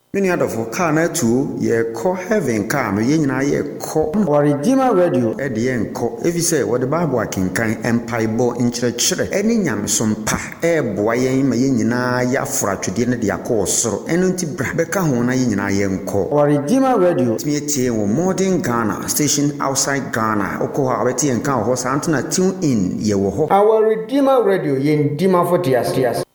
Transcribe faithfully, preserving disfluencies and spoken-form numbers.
Many other for car na two ye call heaven car me yen na ye call our Redeemer Radio e de yen call if you say what the Bible can kan empire bo in chire chire eni nyamesom pa e boa yen ma yen nyina ya fratwede ne de akọ soro eno nti bra beka ho na yen nyina yen call our Redeemer Radio me tie wo modern Ghana station outside Ghana okọ ha obeti yen kan ho sa antena tune in ye wo ho our Redeemer Radio yen dima for tias tias